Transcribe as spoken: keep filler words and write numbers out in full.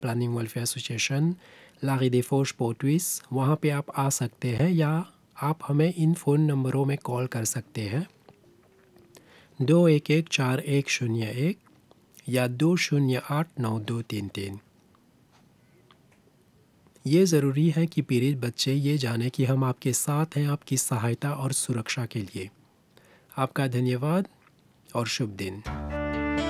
Planning welfare association, लारी दे force पोर्टविस, वहाँ पे आप आ सकते हैं या आप हमें इन फ़ोन नंबरों में कॉल कर सकते हैं दो एक एक चार एक शून्य एक या दो शून्य आठ नौ दो तीन तीन। ये ज़रूरी है कि पीड़ित बच्चे ये जाने कि हम आपके साथ हैं, आपकी सहायता और सुरक्षा के लिए। आपका धन्यवाद और शुभ दिन।